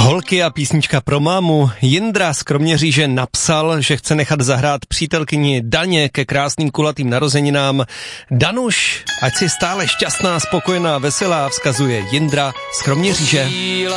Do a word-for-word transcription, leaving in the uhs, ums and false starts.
Holky a písnička pro mámu. Jindra z Kroměříže napsal, že chce nechat zahrát přítelkyni Daně ke krásným kulatým narozeninám. Danuš, ať si stále šťastná, spokojená, veselá, vzkazuje Jindra z Kroměříže.